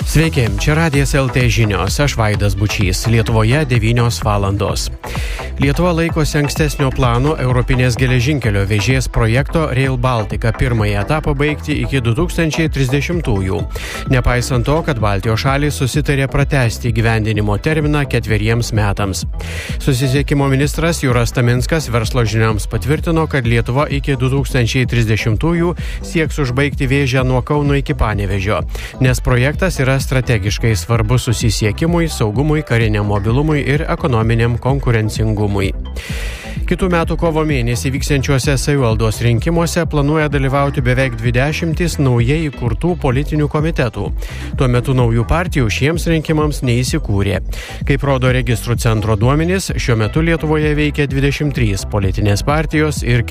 Sveiki, čia Radijas LT žinios, aš Vaidas Bučys, Lietuvoje 9 valandos. Lietuva laikosi ankstesnio plano Europinės geležinkelio vėžės projekto Rail Baltica pirmąjį etapą baigti iki 2030-ųjų. Nepaisant to, kad Baltijos šalys susitarė pratęsti įgyvendinimo terminą 4 metams. Susisiekimo ministras Juras Taminskas verslo žinioms patvirtino, kad Lietuva iki 2030-ųjų sieks užbaigti vėžę nuo Kauno iki Panevėžio, nes projektas yra strategiškai svarbus susisiekimui, saugumui, kariniam mobilumui ir ekonominiam konkurencingumui. Kitų metų kovo mėnesį vyksiančiuose savivaldos rinkimuose planuoja dalyvauti beveik 20 naujai įkurtų politinių komitetų. Tuo metu naujų partijų šiems rinkimams neįsikūrė. Kaip rodo registrų centro duomenys, šiuo metu Lietuvoje veikia 23 politinės partijos ir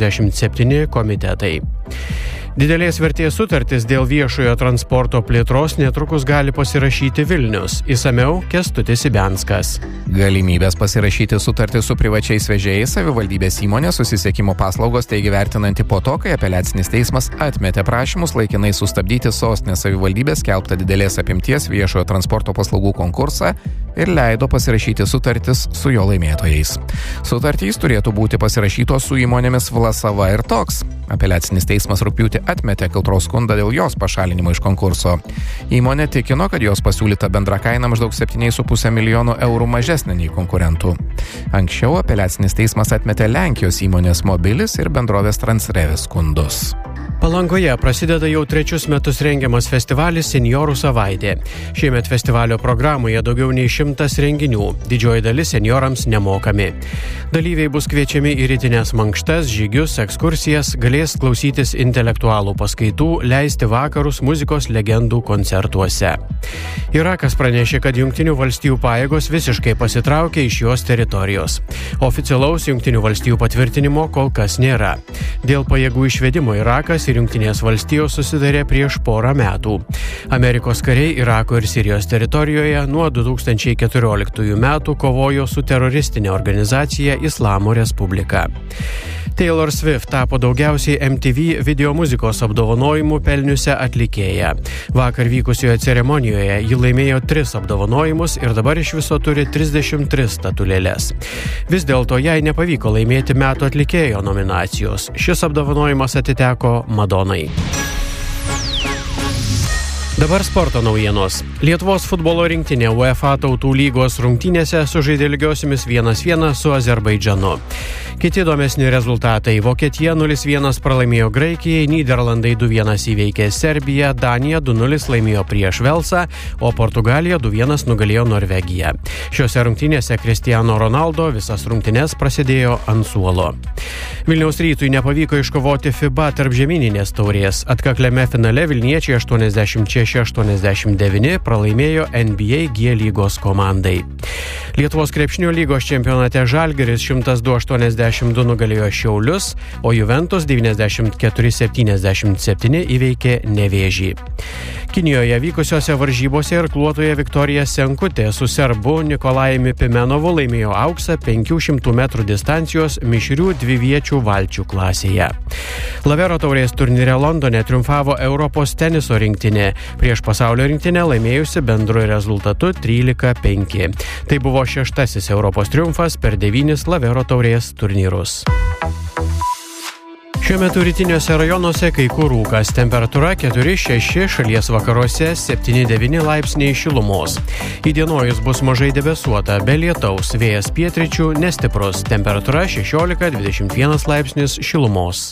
47 komitetai. Didelės vertės sutartis dėl viešojo transporto plėtros netrukus gali pasirašyti Vilnius. Išsamiau Kęstutis Ibenskas. Galimybės pasirašyti sutartį su privačiais vežėjais savivaldybės įmonė susisiekimo paslaugos teigia vertinanti po to, kai apeliacinis teismas atmetė prašymus laikinai sustabdyti sostinės savivaldybės skelbtą didelės apimties viešojo transporto paslaugų konkursą ir leido pasirašyti sutartis su jo laimėtojais. Sutartys turėtų būti pasirašytos su įmonėmis Vlasava ir Toks. Apeliacinis teismas rugpjūtį atmetė Kautros skundą dėl jos pašalinimo iš konkurso. Įmonė tikino, kad jos pasiūlyta bendra kaina maždaug 7,5 milijonų eurų mažesnė nei konkurentų. Anksčiau apeliacinis teismas atmetė Lenkijos įmonės Mobilis ir bendrovės Transrevis skundus. Palangoje prasideda jau 3 metus rengiamas festivalis Senjorų savaitė. Šiemet festivalio programoje daugiau nei 100 renginių, didžioji dalis senjorams nemokami. Dalyviai bus kviečiami į rytinės mankštas, žygius, ekskursijas, galės klausytis intelektualų paskaitų, leisti vakarus muzikos legendų koncertuose. Irakas pranešė, kad Jungtinių valstijų pajėgos visiškai pasitraukė iš jos teritorijos. Oficialaus Jungtinių valstijų patvirtinimo kol kas nėra. Dėl pajėgų išvedimo Irakas ir Jungtinės valstijos susidarė prieš porą metų. Amerikos kariai Irako ir Sirijos teritorijoje nuo 2014 metų kovojo su teroristinė organizacija Islamo Respublika. Taylor Swift tapo daugiausiai MTV video muzikos apdovanojimų pelniusią atlikėją. Vakar vykusioje ceremonijoje ji laimėjo 3 apdovanojimus ir dabar iš viso turi 33 statulėles. Vis dėlto jai nepavyko laimėti metų atlikėjo nominacijos. Šis apdovanojimas atiteko Madonai. Dabar sporto naujienos. Lietuvos futbolo rinktinė UEFA tautų lygos rungtynėse sužaidė lygiosiomis 1-1 su Azerbaidžanu. Kiti įdomesni rezultatai. Vokietija 0-1 pralaimėjo Graikijai, Nyderlandai 2-1 įveikė Serbiją, Danija 2-0 laimėjo prieš Velsą, o Portugalija 2-1 nugalėjo Norvegiją. Šiose rungtynėse Cristiano Ronaldo visas rungtynes prasidėjo ant suolo. Vilniaus Rytui nepavyko iškovoti FIBA tarpžemyninės taurės. Atkakliame finale vilniečiai 86-89 pralaimėjo NBA G lygos komandai. Lietuvos krepšinio lygos čempionate Žalgiris 102-82 nugalėjo Šiaulius, o Juventus 94-77 įveikė Nevėžį. Kinijoje vykusiose varžybose irkluotoja Viktorija Senkutė su serbu Nikolajumi Pimenovu laimėjo auksą 500 metrų distancijos mišrių dviviečių valčių klasėje. Lavero taurės turnyre Londone triumfavo Europos teniso rinktinė, prieš pasaulio rinktinę laimėjusi bendru rezultatu 13-5. Tai buvo 6. Europos triumfas per 9 Lavero taurės turnyrus. Šiuo metu rytiniuose rajonuose kai kur rūkas, temperatūra 4-6, šalies vakaruose 7-9 laipsniai šilumos. Įdienojus bus mažai debesuota, be lietaus, vėjas pietryčių nestiprus, temperatūra 16-21 laipsnis šilumos.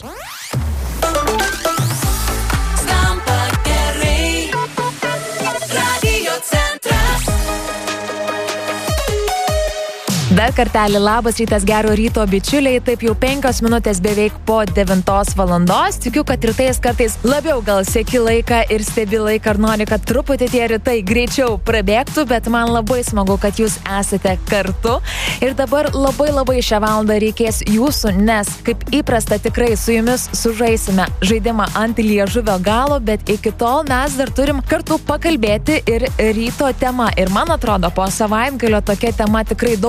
Dar kartelį labas rytas, gero ryto bičiuliai, taip jau 5 minutės beveik po 9 valandos. Tikiu, kad rytais kartais labiau gal seki laiką ir stebi laiką, ar nori, kad truputį tie rytai greičiau prabėgtų, bet man labai smagu, kad jūs esate kartu. Ir dabar labai šią valandą reikės jūsų, nes kaip įprasta tikrai su jumis sužaisime žaidimą ant liežuvio galo, bet iki tol mes dar turim kartu pakalbėti ir ryto tema. Ir man atrodo, po savaitgalio tokia tema tikrai daugeliui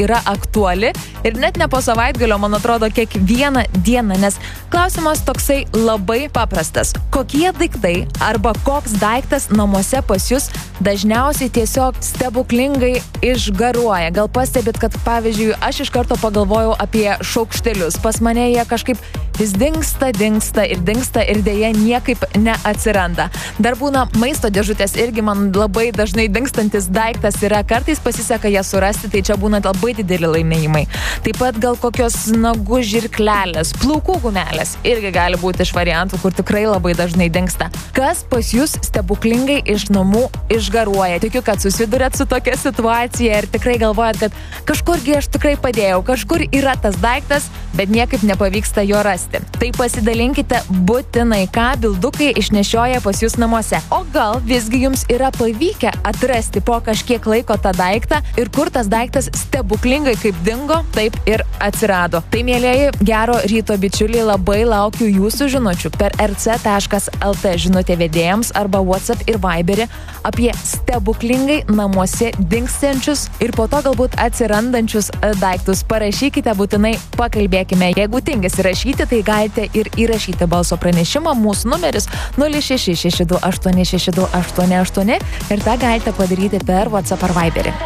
yra aktuali ir net ne po savaitgalio, man atrodo, kiekvieną dieną, nes klausimas toksai labai paprastas. Kokie daiktai arba koks daiktas namuose pas jūs dažniausiai tiesiog stebuklingai išgaruoja? Gal pastebit, kad pavyzdžiui, aš iš karto pagalvojau apie šaukštelius. Pas mane jie kažkaip vis dingsta ir dėja niekaip neatsiranda. Dar būna maisto dėžutės, irgi man labai dažnai dingstantis daiktas yra, kartais pasiseka ją surasti, tai čia būna labai dideli laimėjimai. Taip pat gal kokios nagų žirklelės, plaukų gumelės irgi gali būti iš variantų, kur tikrai labai dažnai dingsta. Kas pas jūs stebuklingai iš namų išgaruoja? Tikiu, kad susidurėt su tokia situacija ir tikrai galvojat, kad kažkurgi aš tikrai padėjau, kažkur yra tas daiktas, bet niekaip nepavyksta jo rasti. Tai pasidalinkite būtinai, ką bildukai išnešioja pas jūs namuose. O gal visgi jums yra pavykę atrasti po kažkiek laiko tą daiktą ir kur tas daiktas stebuklingai kaip dingo, taip ir atsirado. Tai, mielieji, gero ryto bičiuliai, labai laukiu jūsų žinučių per rc.lt žinutė vedėjams arba WhatsApp ir Viberį apie stebuklingai namuose dingstančius ir po to galbūt atsirandančius daiktus. Parašykite būtinai, pakalbėkime. Jeigu tingisi rašyti, tai galite ir įrašyti balso pranešimą. Mūsų numeris 0662866288 ir tą galite padaryti per WhatsApp ar Viberį.